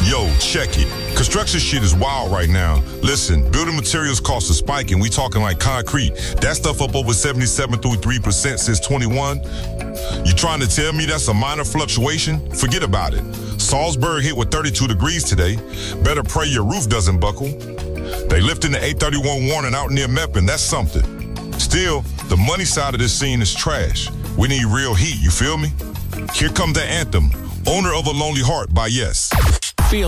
Yo, check it. Construction shit is wild right now. Listen, building materials costs are spiking. We talking like concrete. That stuff up over 77.3% since 21. You trying to tell me that's a minor fluctuation? Forget about it. Salzburg hit with 32 degrees today. Better pray your roof doesn't buckle. They lifting the 831 warning out near Meppen. That's something. Still, the money side of this scene is trash. We need real heat, you feel me? Here comes the anthem, Owner of a Lonely Heart by Yes.